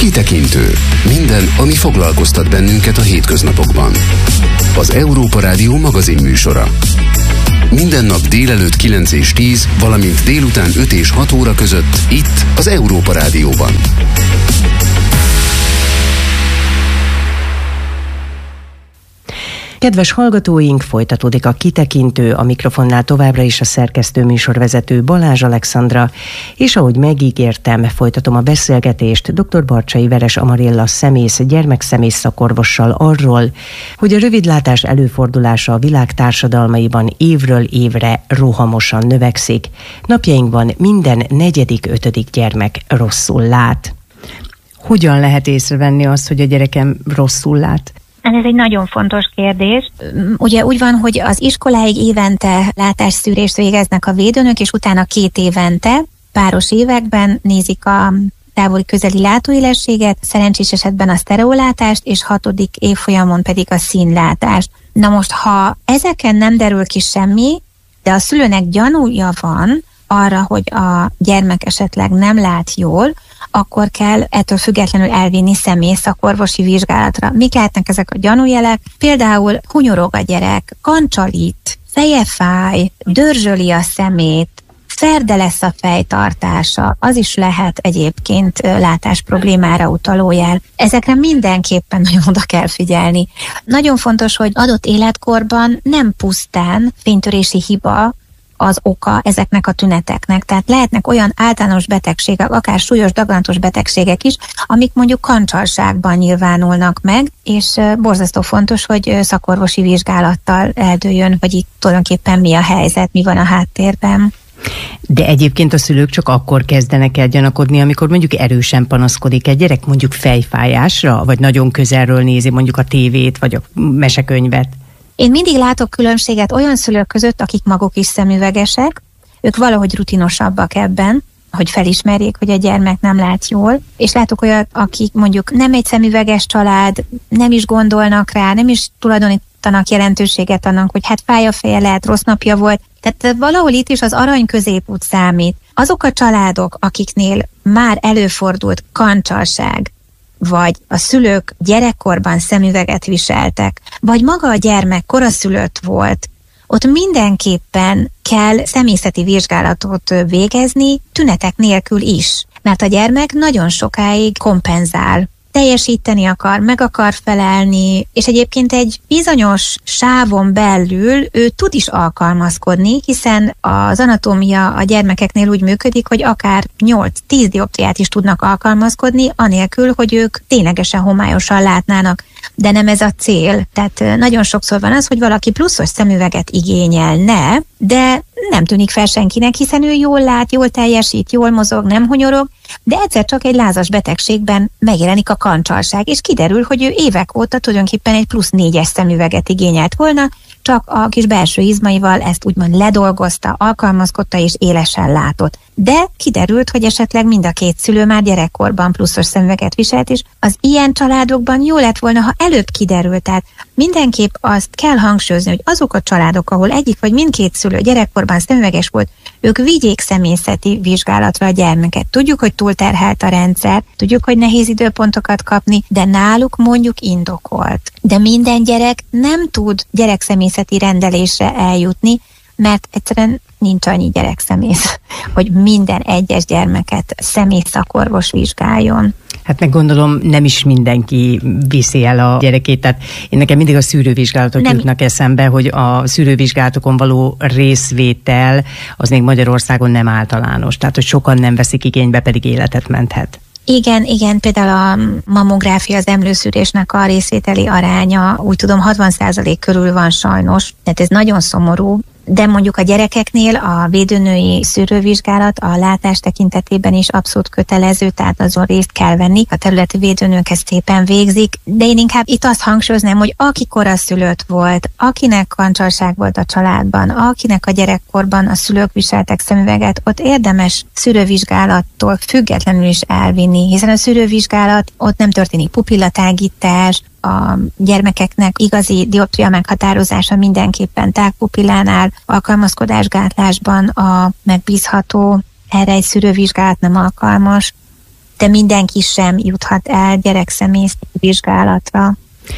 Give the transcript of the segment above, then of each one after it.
Kitekintő. Minden, ami foglalkoztat bennünket a hétköznapokban. Az Európa Rádió magazinműsora. Minden nap délelőtt 9 és 10, valamint délután 5 és 6 óra között itt az Európa Rádióban. Kedves hallgatóink, folytatódik a Kitekintő, a mikrofonnál továbbra is a szerkesztő műsorvezető Balázs Alexandra, és ahogy megígértem, folytatom a beszélgetést dr. Barcsay Veres Amarilla gyermekszemész szakorvossal arról, hogy a rövidlátás előfordulása a világ társadalmaiban évről évre rohamosan növekszik. Napjainkban minden 4.-5. gyermek rosszul lát. Hogyan lehet észrevenni azt, hogy a gyerekem rosszul lát? Ez egy nagyon fontos kérdés. Ugye úgy van, hogy az iskoláig évente látásszűrést végeznek a védőnök, és utána 2 évente, páros években nézik a távoli-közeli látóélességet, szerencsés esetben a sztereolátást, és 6. évfolyamon pedig a színlátást. Na most, ha ezeken nem derül ki semmi, de a szülőnek gyanúja van arra, hogy a gyermek esetleg nem lát jól, akkor kell ettől függetlenül elvinni személyszakorvosi vizsgálatra. Mik lehetnek ezek a gyanújelek? Például hunyorog a gyerek, kancsalít, feje fáj, dörzsöli a szemét, ferde lesz a fejtartása, az is lehet egyébként látás problémára utaló jel. Ezekre mindenképpen nagyon oda kell figyelni. Nagyon fontos, hogy adott életkorban nem pusztán fénytörési hiba az oka ezeknek a tüneteknek. Tehát lehetnek olyan általános betegségek, akár súlyos daganatos betegségek is, amik mondjuk kancsalságban nyilvánulnak meg, és borzasztó fontos, hogy szakorvosi vizsgálattal eldőljön, hogy itt tulajdonképpen mi a helyzet, mi van a háttérben. De egyébként a szülők csak akkor kezdenek el gyanakodni, amikor mondjuk erősen panaszkodik egy gyerek, mondjuk fejfájásra, vagy nagyon közelről nézi mondjuk a tévét, vagy a mesekönyvet. Én mindig látok különbséget olyan szülők között, akik maguk is szemüvegesek, ők valahogy rutinosabbak ebben, hogy felismerjék, hogy a gyermek nem lát jól, és látok olyat, akik mondjuk nem egy szemüveges család, nem is gondolnak rá, nem is tulajdonítanak jelentőséget annak, hogy hát fáj a feje, lehet rossz napja volt. Tehát valahol itt is az arany középút számít. Azok a családok, akiknél már előfordult kancsalság, vagy a szülők gyerekkorban szemüveget viseltek, vagy maga a gyermek koraszülött volt, ott mindenképpen kell személyzeti vizsgálatot végezni, tünetek nélkül is. Mert a gyermek nagyon sokáig kompenzál. Teljesíteni akar, meg akar felelni, és egyébként egy bizonyos sávon belül ő tud is alkalmazkodni, hiszen az anatómia a gyermekeknél úgy működik, hogy akár 8-10 dioptriát is tudnak alkalmazkodni, anélkül, hogy ők ténylegesen homályosan látnának. De nem ez a cél. Tehát nagyon sokszor van az, hogy valaki pluszos szemüveget igényelne, de nem tűnik fel senkinek, hiszen ő jól lát, jól teljesít, jól mozog, nem hunyorog, de egyszer csak egy lázas betegségben megjelenik a kancsalság, és kiderül, hogy ő évek óta tulajdonképpen egy plusz 4-es szemüveget igényelt volna, csak a kis belső izmaival ezt úgymond ledolgozta, alkalmazkodta és élesen látott. De kiderült, hogy esetleg mind a 2 szülő már gyerekkorban pluszos szemüveget viselt, és az ilyen családokban jó lett volna, ha előbb kiderült. Tehát mindenképp azt kell hangsúlyozni, hogy azok a családok, ahol egyik vagy mindkét szülő gyerekkorban szemüveges volt, ők vigyék személyzeti vizsgálatra a gyermeket. Tudjuk, hogy túlterhelt a rendszer, tudjuk, hogy nehéz időpontokat kapni, de náluk mondjuk indokolt. De minden gyerek nem tud gyerekszemélyzeti rendelésre eljutni, mert egyszerűen nincs annyi gyerekszemész, hogy minden egyes gyermeket személyszakorvos vizsgáljon. Hát meg gondolom, nem is mindenki viszi el a gyerekét, tehát én nekem mindig a szűrővizsgálatok jutnak eszembe, hogy a szűrővizsgálatokon való részvétel az még Magyarországon nem általános, tehát hogy sokan nem veszik igénybe, pedig életet menthet. Igen, például a mammográfia, az emlőszűrésnek a részvételi aránya, úgy tudom, 60% körül van sajnos, tehát ez nagyon szomorú. De mondjuk a gyerekeknél a védőnői szűrővizsgálat a látás tekintetében is abszolút kötelező, tehát azon részt kell venni. A területi védőnők ezt szépen végzik, de én inkább itt azt hangsúlyoznám, hogy aki koraszülött volt, akinek kancsalság volt a családban, akinek a gyerekkorban a szülők viseltek szemüveget, ott érdemes szűrővizsgálattól függetlenül is elvinni, hiszen a szűrővizsgálat, ott nem történik pupillatágítás, a gyermekeknek igazi dioptria meghatározása mindenképpen tágpupillánál, alkalmazkodásgátlásban a megbízható, erre egy szűrővizsgálat nem alkalmas. de mindenki sem juthat el gyerekszemészeti vizsgálatra.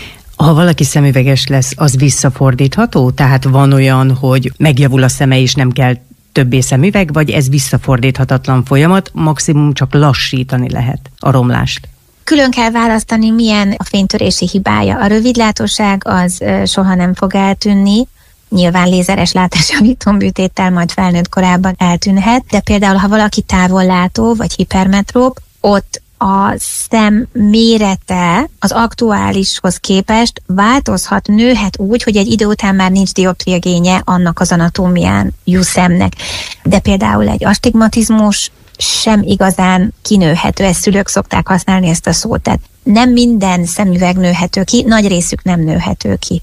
Ha valaki szemüveges lesz, az visszafordítható? Tehát van olyan, hogy megjavul a szeme és nem kell többé szemüveg, vagy ez visszafordíthatatlan folyamat, maximum csak lassítani lehet a romlást? Külön kell választani, milyen a fénytörési hibája. A rövidlátóság az soha nem fog eltűnni, nyilván lézeres látásjavító műtéttel majd felnőtt korában eltűnhet, de például, ha valaki távollátó vagy hipermetróp, ott a szem mérete az aktuálishoz képest változhat, nőhet úgy, hogy egy idő után már nincs dioptriagénye annak az anatómiájú szemnek. De például egy astigmatizmus sem igazán kinőhető, ezt szülők szokták használni ezt a szót. Tehát nem minden szemüveg nőhető ki, nagy részük nem nőhető ki.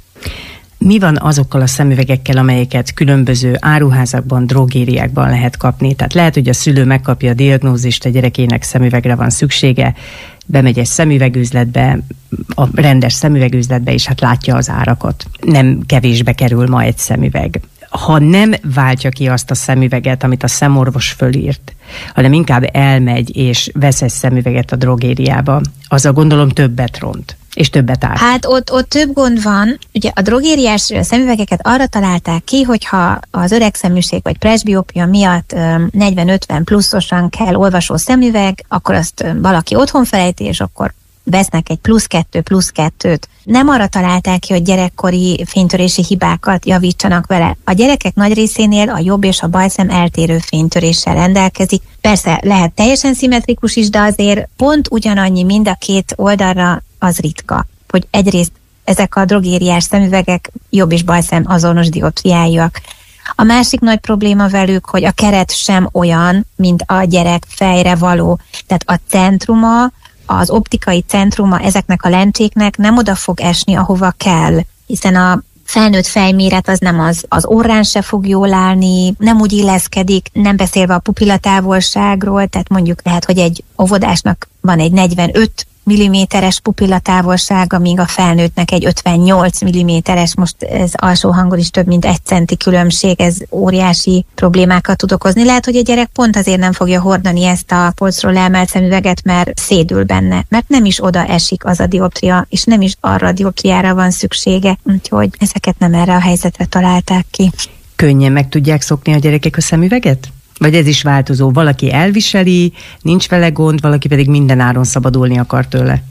Mi van azokkal a szemüvegekkel, amelyeket különböző áruházakban, drogériákban lehet kapni? Tehát lehet, hogy a szülő megkapja a diagnózist, a gyerekének szemüvegre van szüksége, bemegy egy szemüvegüzletbe, a rendes szemüvegüzletbe, és hát látja az árakat. Nem kevésbe kerül ma egy szemüveg. Ha nem váltja ki azt a szemüveget, amit a szemorvos fölírt, hanem inkább elmegy és vesz egy szemüveget a drogériába, azzal gondolom többet ront. És többet árt. Hát ott több gond van. Ugye a drogériás szemüvegeket arra találták ki, hogyha az öregszeműség vagy presbiópia miatt 40-50 pluszosan kell olvasó szemüveg, akkor azt valaki otthon felejti, és akkor vesznek egy +2+2-t. Nem arra találták ki, hogy gyerekkori fénytörési hibákat javítsanak vele. A gyerekek nagy részénél a jobb és a bal szem eltérő fénytöréssel rendelkezik. Persze lehet teljesen szimmetrikus is, de azért pont ugyanannyi mind a két oldalra az ritka. Hogy egyrészt ezek a drogériás szemüvegek jobb és bal szem azonos dioptriájúak. A másik nagy probléma velük, hogy a keret sem olyan, mint a gyerek fejre való. Tehát a centruma, az optikai centruma ezeknek a lencséknek nem oda fog esni, ahova kell, hiszen a felnőtt fejméret az nem az orrán se fog jól állni, nem úgy illeszkedik, nem beszélve a pupillatávolságról, tehát mondjuk lehet, hogy egy óvodásnak van egy 45 mm-es pupillatávolsága, míg a felnőttnek egy 58 mm-es, most ez alsó hangon is több mint 1 centi különbség, ez óriási problémákat tud okozni. Lehet, hogy a gyerek pont azért nem fogja hordani ezt a polcról emelt szemüveget, mert szédül benne, mert nem is oda esik az a dioptria, és nem is arra a dioptriára van szüksége, úgyhogy ezeket nem erre a helyzetre találták ki. Könnyen meg tudják szokni a gyerekek a szemüveget? Vagy ez is változó? Valaki elviseli, nincs vele gond, valaki pedig mindenáron szabadulni akar tőle?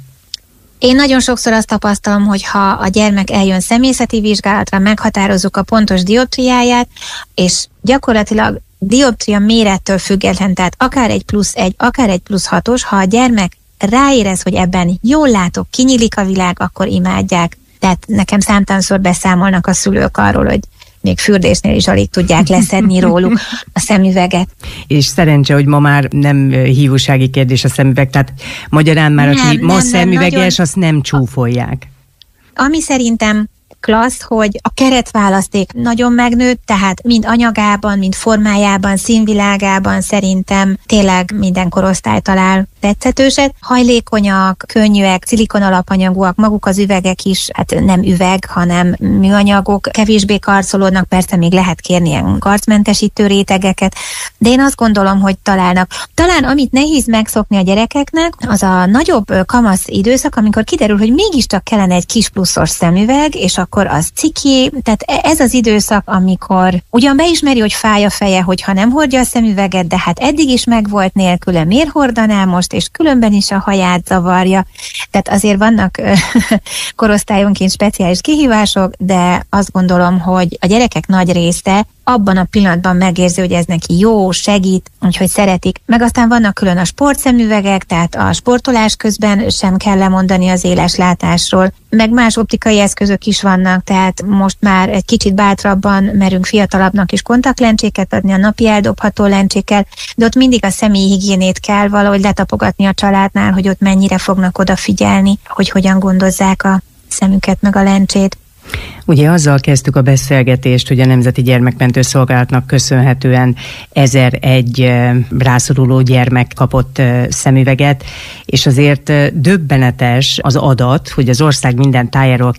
Én nagyon sokszor azt tapasztalom, hogy ha a gyermek eljön szemészeti vizsgálatra, meghatározzuk a pontos dioptriáját, és gyakorlatilag dioptria mérettől független, tehát akár egy +1, akár egy +6-os, ha a gyermek ráérez, hogy ebben jól látok, kinyílik a világ, akkor imádják. Tehát nekem számtalanszor beszámolnak a szülők arról, hogy még fürdésnél is alig tudják leszedni róluk a szemüveget. És szerencse, hogy ma már nem hívósági kérdés a szemüveg, tehát magyarán már aki ma szemüveges, azt nem csúfolják. Ami szerintem klassz, hogy a keretválaszték nagyon megnőtt, tehát mind anyagában, mind formájában, színvilágában szerintem tényleg minden korosztály talál tetszetőset. Hajlékonyak, könnyűek, szilikon alapanyagúak, maguk az üvegek is, hát nem üveg, hanem műanyagok, kevésbé karcolódnak, persze még lehet kérni ilyen karcmentesítő rétegeket, de én azt gondolom, hogy találnak. Talán amit nehéz megszokni a gyerekeknek, az a nagyobb kamasz időszak, amikor kiderül, hogy mégiscsak kellene egy kis pluszos szemüveg, és akkor az ciki, tehát ez az időszak, amikor ugyan beismeri, hogy fáj a feje, hogyha nem hordja a szemüveget, de hát eddig is megvolt nélküle, miért hordaná most, és különben is a haját zavarja. Tehát azért vannak korosztályonként speciális kihívások, de azt gondolom, hogy a gyerekek nagy része abban a pillanatban megérzi, hogy ez neki jó, segít, úgyhogy szeretik. Meg aztán vannak külön a sportszemüvegek, tehát a sportolás közben sem kell lemondani az éles látásról. Meg más optikai eszközök is vannak, tehát most már egy kicsit bátrabban merünk fiatalabbnak is kontaktlencséket adni, a napi eldobható lencsékkel, de ott mindig a személyi higiénét kell valahogy letapogatni a családnál, hogy ott mennyire fognak odafigyelni, hogy hogyan gondozzák a szemüket meg a lencsét. Ugye azzal kezdtük a beszélgetést, hogy a Nemzeti Gyermekmentő Szolgálatnak köszönhetően 1001 rászoruló gyermek kapott szemüveget, és azért döbbenetes az adat, hogy az ország minden tájáról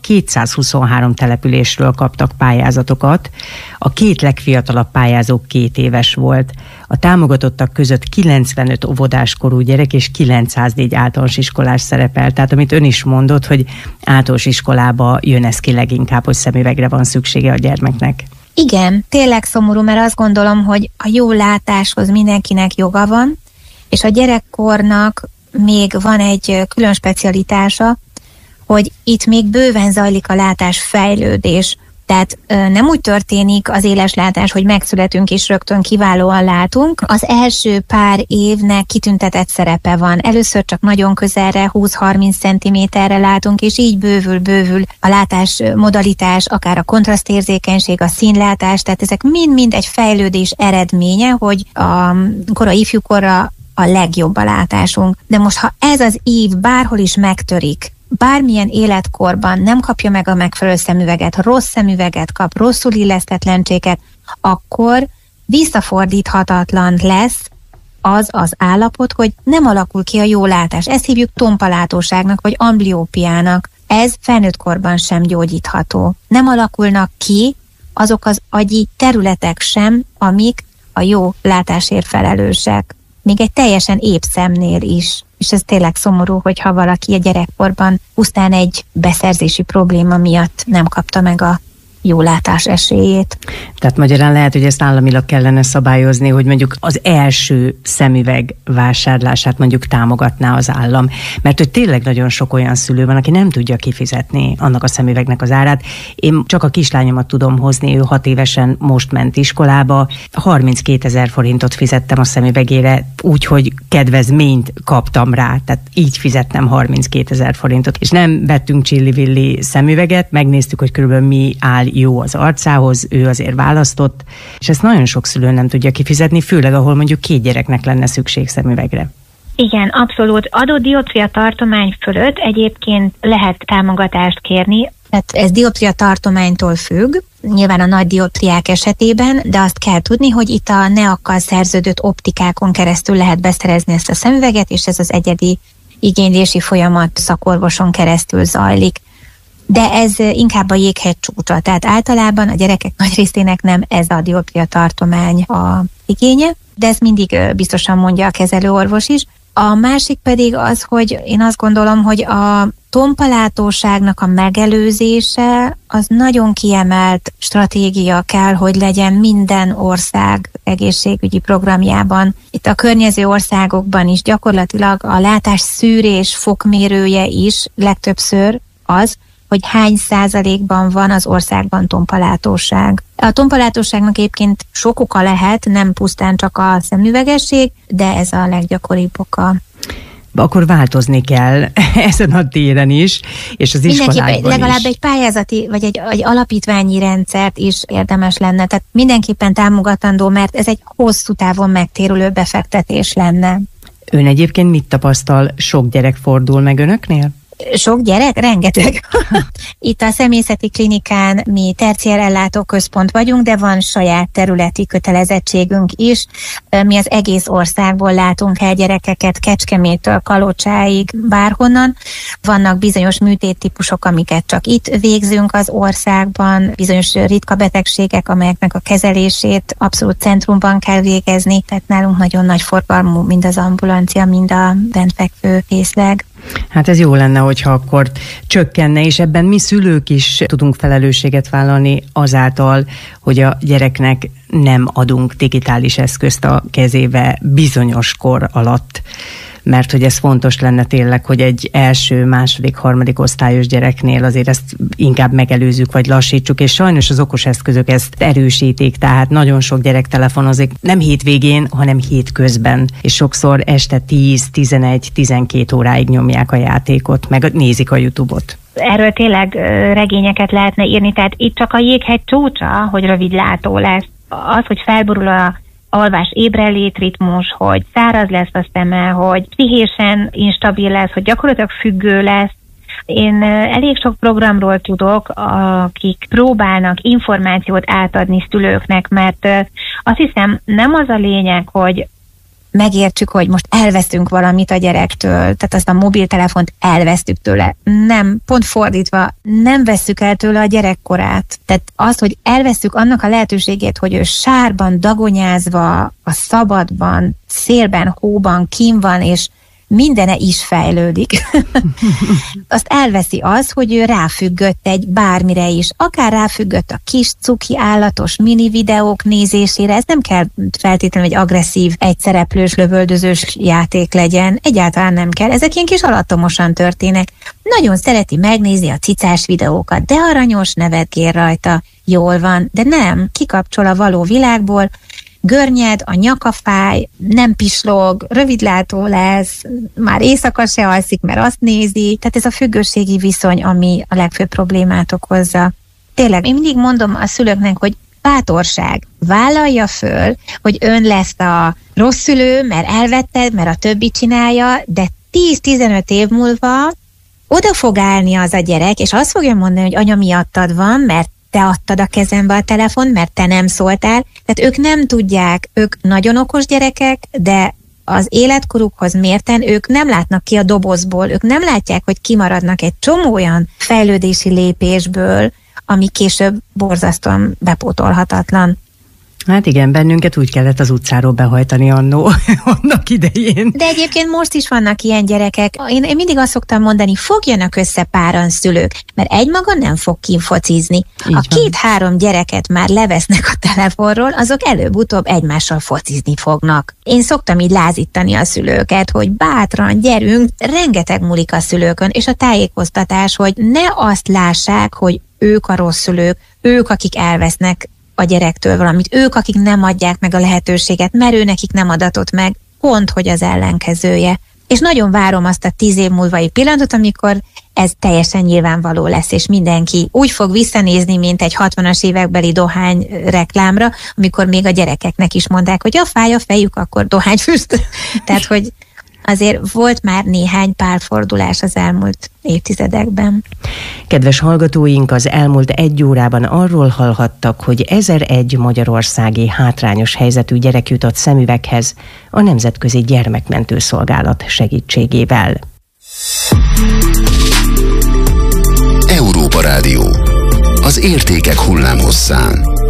223 településről kaptak pályázatokat. A két legfiatalabb pályázó 2 éves volt. A támogatottak között 95 óvodáskorú gyerek és 904 általános iskolás szerepel. Tehát amit ön is mondott, hogy általános iskolába jön ez ki leginkább, hogy szemüvegre van szüksége a gyermeknek. Igen, tényleg szomorú, mert azt gondolom, hogy a jó látáshoz mindenkinek joga van, és a gyerekkornak még van egy külön specialitása, hogy itt még bőven zajlik a látásfejlődés. Tehát nem úgy történik az éles látás, hogy megszületünk és rögtön kiválóan látunk. Az első pár évnek kitüntetett szerepe van. Először csak nagyon közelre, 20-30 cm-re látunk, és így bővül a látás modalitás, akár a kontrasztérzékenység, a színlátás, tehát ezek mind-mind egy fejlődés eredménye, hogy a korai ifjúkorra a legjobb a látásunk. De most, ha ez az ív bárhol is megtörik, bármilyen életkorban nem kapja meg a megfelelő szemüveget, rossz szemüveget kap, rosszul illesztetlenséget, akkor visszafordíthatatlan lesz az állapot, hogy nem alakul ki a jó látás. Ezt hívjuk tompalátóságnak, vagy ambliópiának. Ez felnőtt korban sem gyógyítható. Nem alakulnak ki azok az agyi területek sem, amik a jó látásért felelősek. Még egy teljesen épp szemnél is. És ez tényleg szomorú, hogyha valaki a gyerekkorban pusztán egy beszerzési probléma miatt nem kapta meg a jó látás esélyét. Tehát magyarán lehet, hogy ezt államilag kellene szabályozni, hogy mondjuk az első szemüveg vásárlását mondjuk támogatná az állam. Mert hogy tényleg nagyon sok olyan szülő van, aki nem tudja kifizetni annak a szemüvegnek az árát. Én csak a kislányomat tudom hozni, ő 6 évesen most ment iskolába. 32 000 forintot fizettem a szemüvegére, úgyhogy kedvezményt kaptam rá. Tehát így fizettem 32 000 forintot. És nem vettünk csillivilli szemüveget, megnéztük, hogy körülbelül mi áll jó az arcához, ő azért választott, és ezt nagyon sok szülő nem tudja kifizetni, főleg ahol mondjuk 2 gyereknek lenne szükség szemüvegre. Igen, abszolút. Adott dioptria tartomány fölött egyébként lehet támogatást kérni. Tehát ez dioptria tartománytól függ, nyilván a nagy dioptriák esetében, de azt kell tudni, hogy itt a NEAK-kal szerződött optikákon keresztül lehet beszerezni ezt a szemüveget, és ez az egyedi igénylési folyamat szakorvoson keresztül zajlik. De ez inkább a jéghegy csúcsa, tehát általában a gyerekek nagy részének nem ez a dioptria tartomány a igénye, de ezt mindig biztosan mondja a kezelőorvos is. A másik pedig az, hogy én azt gondolom, hogy a tompalátóságnak a megelőzése az nagyon kiemelt stratégia kell, hogy legyen minden ország egészségügyi programjában. Itt a környező országokban is gyakorlatilag a látás szűrés fokmérője is legtöbbször az, hogy hány százalékban van az országban tompalátóság. A tompalátóságnak egyébként sok oka lehet, nem pusztán csak a szemüvegesség, de ez a leggyakoribb oka. Akkor változni kell ezen a téren is, és az iskolákban legalább is. Egy pályázati, vagy egy alapítványi rendszert is érdemes lenne. Tehát mindenképpen támogatandó, mert ez egy hosszú távon megtérülő befektetés lenne. Ön egyébként mit tapasztal? Sok gyerek fordul meg önöknél? Sok gyerek? Rengeteg. Itt a személyzeti klinikán mi terciér ellátóközpont vagyunk, de van saját területi kötelezettségünk is. Mi az egész országból látunk el gyerekeket, Kecskeméttől Kalocsáig, bárhonnan. Vannak bizonyos műtéttípusok, amiket csak itt végzünk az országban, bizonyos ritka betegségek, amelyeknek a kezelését abszolút centrumban kell végezni, tehát nálunk nagyon nagy forgalmú mind az ambulancia, mind a bentfekvő részleg. Hát ez jó lenne, hogyha akkor csökkenne, és ebben mi szülők is tudunk felelősséget vállalni azáltal, hogy a gyereknek nem adunk digitális eszközt a kezébe bizonyos kor alatt. Mert hogy ez fontos lenne tényleg, hogy egy első, második, harmadik osztályos gyereknél azért ezt inkább megelőzzük, vagy lassítsuk, és sajnos az okos eszközök ezt erősítik, tehát nagyon sok gyerek telefonozik, nem hétvégén, hanem hétközben, és sokszor este 10, 11, 12 óráig nyomják a játékot, meg nézik a YouTube-ot. Erről tényleg regényeket lehetne írni, tehát itt csak a jéghegy csúcsa, hogy rövidlátó lesz. Az, hogy felborul a alvás ébrenlét ritmus, hogy száraz lesz a szeme, hogy pszichésen instabil lesz, hogy gyakorlatilag függő lesz, Én elég sok programról tudok, akik próbálnak információt átadni szülőknek, mert azt hiszem nem az a lényeg, hogy megértsük, hogy most elvesztünk valamit a gyerektől, tehát azt a mobiltelefont elvesztük tőle. Nem, pont fordítva, nem vesszük el tőle a gyerekkorát. Tehát az, hogy elveszük annak a lehetőségét, hogy ő sárban, dagonyázva, a szabadban, szélben, hóban, kín van, és mindene is fejlődik. Azt elveszi az, hogy ő ráfüggött egy bármire is. Akár ráfüggött a kis cuki állatos mini videók nézésére. Ez nem kell feltétlenül egy agresszív, egyszereplős, lövöldözős játék legyen. Egyáltalán nem kell. Ezek ilyen kis alattomosan történnek. Nagyon szereti megnézni a cicás videókat, de aranyos, nevetgél rajta, jól van, de nem, kikapcsol a való világból, görnyed, a nyaka fáj, nem pislog, rövidlátó lesz, már éjszaka se alszik, mert azt nézi. Tehát ez a függőségi viszony, ami a legfőbb problémát okozza. Tényleg, én mindig mondom a szülőknek, hogy bátorság, vállalja föl, hogy ön lesz a rossz szülő, mert elvetted, mert a többi csinálja, de 10-15 év múlva oda fog állni az a gyerek, és azt fogja mondani, hogy anya miattad van, mert te adtad a kezembe a telefont, mert te nem szóltál. Tehát ők nem tudják, ők nagyon okos gyerekek, de az életkorukhoz mérten ők nem látnak ki a dobozból, ők nem látják, hogy kimaradnak egy csomó olyan fejlődési lépésből, ami később borzasztóan bepótolhatatlan. Hát igen, bennünket úgy kellett az utcáról behajtani annó, annak idején. De egyébként most is vannak ilyen gyerekek. Én mindig azt szoktam mondani, fogjanak össze páran szülők, mert egymaga nem fog kinfocizni. Ha 2-3 gyereket már levesznek a telefonról, azok előbb-utóbb egymással focizni fognak. Én szoktam így lázítani a szülőket, hogy bátran, gyerünk, rengeteg múlik a szülőkön, és a tájékoztatás, hogy ne azt lássák, hogy ők a rossz szülők, ők, akik elvesznek a gyerektől valamit, ők, akik nem adják meg a lehetőséget, mert ő nekik nem adatott meg, pont, hogy az ellenkezője. És nagyon várom azt a 10 év múlvai pillanatot, amikor ez teljesen nyilvánvaló lesz, és mindenki úgy fog visszanézni, mint egy 60-as évekbeli dohány reklámra, amikor még a gyerekeknek is mondták, hogy fáj a fejük, akkor dohányfüst. Tehát, hogy azért volt már néhány párfordulás az elmúlt évtizedekben. Kedves hallgatóink, az elmúlt 1 órában arról hallhattak, hogy 1001 magyarországi hátrányos helyzetű gyerek jutott szemüveghez a Nemzetközi Gyermekmentő Szolgálat segítségével. Európa Rádió. Az értékek hullámhosszán.